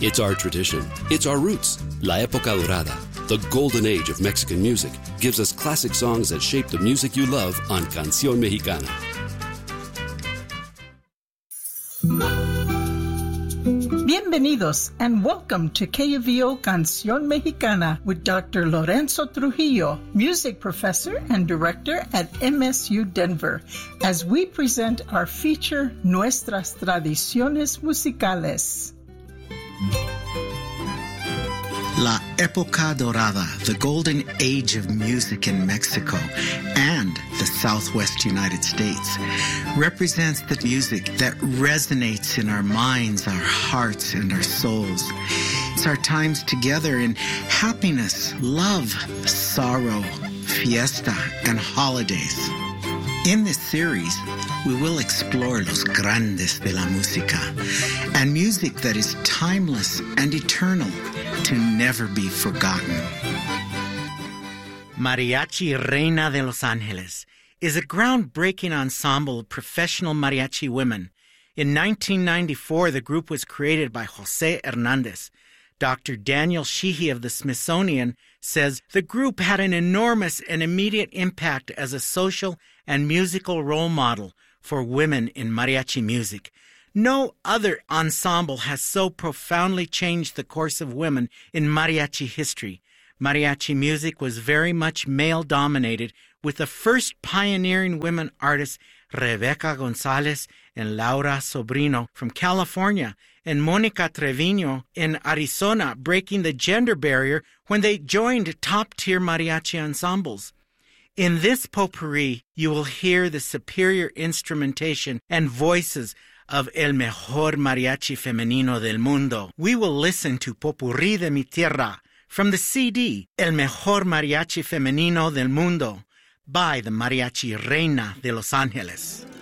It's our tradition. It's our roots. La Época Dorada, the golden age of Mexican music, gives us classic songs that shape the music you love on Canción Mexicana. Bienvenidos and welcome to KUVO Canción Mexicana with Dr. Lorenzo Trujillo, music professor and director at MSU Denver, as we present our feature, Nuestras Tradiciones Musicales. La Época Dorada, the golden age of music in Mexico and the Southwest United States, represents the music that resonates in our minds, our hearts, and our souls. It's our times together in happiness, love, sorrow, fiesta, and holidays. In this series, we will explore los grandes de la música and music that is timeless and eternal, to never be forgotten. Mariachi Reina de Los Angeles is a groundbreaking ensemble of professional mariachi women. In 1994, the group was created by Jose Hernandez. Dr. Daniel Sheehy of the Smithsonian says the group had an enormous and immediate impact as a social and musical role model for women in mariachi music. No other ensemble has so profoundly changed the course of women in mariachi history. Mariachi music was very much male-dominated, with the first pioneering women artists Rebecca Gonzalez and Laura Sobrino from California and Mónica Treviño in Arizona breaking the gender barrier when they joined top-tier mariachi ensembles. In this potpourri, you will hear the superior instrumentation and voices of El Mejor Mariachi Femenino del Mundo. We will listen to Popurrí de mi Tierra from the CD El Mejor Mariachi Femenino del Mundo by the Mariachi Reina de Los Angeles.